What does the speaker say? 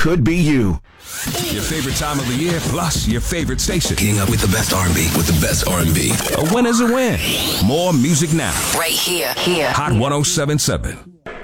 could be you. Your favorite time of the year, plus your favorite station. Keeping up with the best R&B, with the best R&B. A win is a win. More music now. Right here. Hot 107.7.